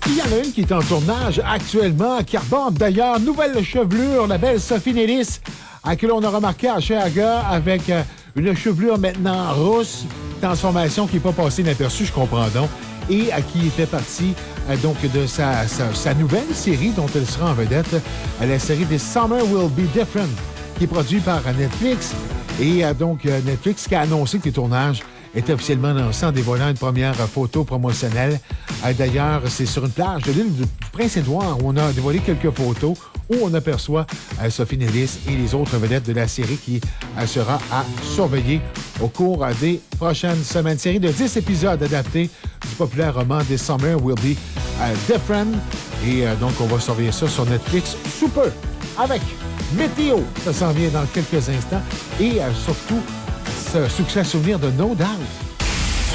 Il y en a une qui est en tournage actuellement, qui aborde d'ailleurs nouvelle chevelure, la belle Sophie Nellis, à qui l'on a remarqué à Chicago avec une chevelure maintenant rousse, transformation qui n'est pas passée inaperçue, je comprends donc, et qui fait partie donc de sa nouvelle série dont elle sera en vedette, la série des Summer Will Be Different, qui est produite par Netflix. Et donc, Netflix qui a annoncé que les tournages étaient officiellement lancés en dévoilant une première photo promotionnelle. D'ailleurs, c'est sur une plage de l'île du Prince-Édouard où on a dévoilé quelques photos où on aperçoit Sophie Nellis et les autres vedettes de la série qui sera à surveiller au cours des prochaines semaines. Série de 10 épisodes adaptés du populaire roman des Summer Will Be Different. Et donc, on va surveiller ça sur Netflix sous peu avec Météo. Ça s'en vient dans quelques instants. Et surtout, ce succès souvenir de No Doubt.